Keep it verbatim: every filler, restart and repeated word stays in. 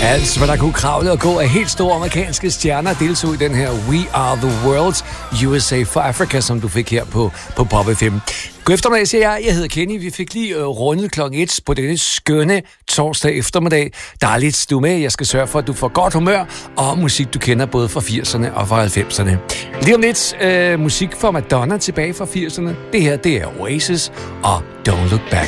Altså, hvad der kunne kravle og gå af helt store amerikanske stjerner deltog i den her We Are The World, U S A for Africa, som du fik her på, på Pop F M. God eftermiddag, siger jeg. Jeg hedder Kenny. Vi fik lige øh, rundet klokken et på denne skønne torsdag eftermiddag. Dejligt, du er med. Jeg skal sørge for, at du får godt humør og musik, du kender både fra firserne og fra halvfemserne. Lige om lidt øh, musik fra Madonna tilbage fra firserne. Det her, det er Oasis og Don't Look Back.